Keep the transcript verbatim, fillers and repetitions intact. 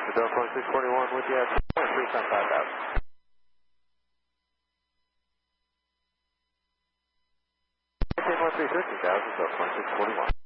Delta six forty-one with you at three times five thousand. one three thirteen thousand, Delta six forty-one.